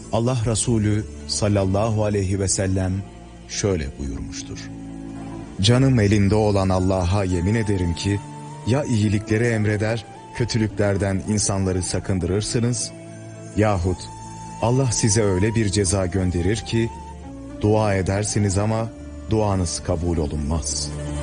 Allah Resulü sallallahu aleyhi ve sellem şöyle buyurmuştur. Canım elinde olan Allah'a yemin ederim ki ya iyilikleri emreder, kötülüklerden insanları sakındırırsınız yahut Allah size öyle bir ceza gönderir ki dua edersiniz ama duanız kabul olunmaz.